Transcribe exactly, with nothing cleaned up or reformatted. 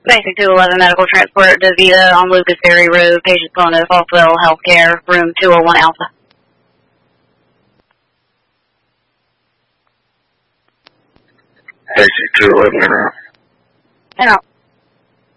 Basic two eleven Medical Transport, DeVita on Lucas Ferry Road, patient phone of Falkville Healthcare, room two oh one Alpha. Basic two eleven. And out.